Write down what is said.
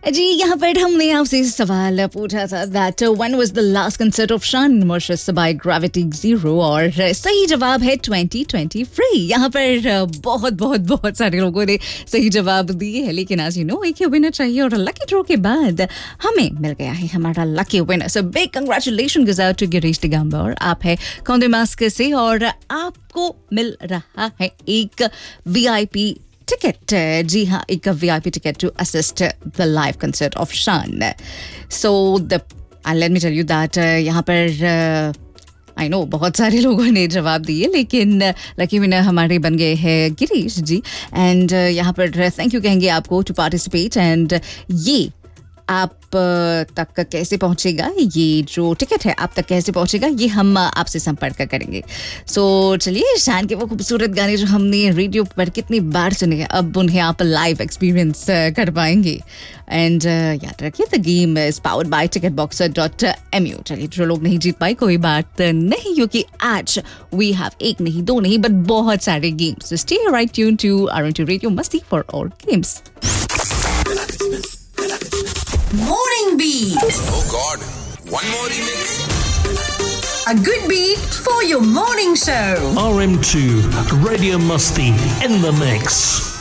जी यहाँ पर हमने आपसे सवाल पूछा था that when was the last concert of Shan Moshus by Gravity Zero और सही जवाब है 2023। यहाँ पर बहुत बहुत बहुत सारे लोगों ने सही जवाब दिए हैं, लेकिन आज एक ही विनर चाहिए और लकी ड्रॉ के बाद हमें मिल गया है हमारा lucky winner. So big congratulation goes out to Girish Digambar और आप है कौंदे मास्क से और आपको मिल रहा है एक VIP ticket, जी हाँ, एक VIP ticket to assist the live concert of Shan. So let me tell you that यहाँ पर आई नो बहुत सारे लोगों ने जवाब दिए, लेकिन लकी विनर हमारे बन गए हैं गिरीश जी। एंड यहाँ पर थैंक यू कहेंगे आपको टू पार्टिसिपेट। एंड ये आप तक कैसे पहुंचेगा, ये जो टिकट है आप तक कैसे पहुंचेगा, ये हम आपसे संपर्क करेंगे। सो चलिए, शान के वो खूबसूरत गाने जो हमने रेडियो पर कितनी बार सुने हैं, अब उन्हें आप लाइव एक्सपीरियंस कर पाएंगे। एंड याद रखिए the game is powered by ticketboxer.mu। चलिए, जो लोग नहीं जीत पाए कोई बात नहीं, क्योंकि आज वी हैव एक नहीं दो नहीं बट बहुत सारे games. Stay right tune to R12 radio मस्ती for all games. Morning Beat. Oh God, one more remix. A good beat for your morning show. RM2 Radio Musty in the mix.